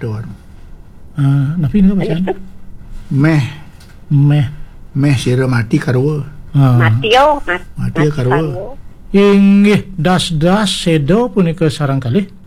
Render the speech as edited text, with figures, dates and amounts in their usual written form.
adon. Nafi ni bacaan? Meh sira mati karua. Mati Mati karua. Inggih das sedo punika sarang kalih.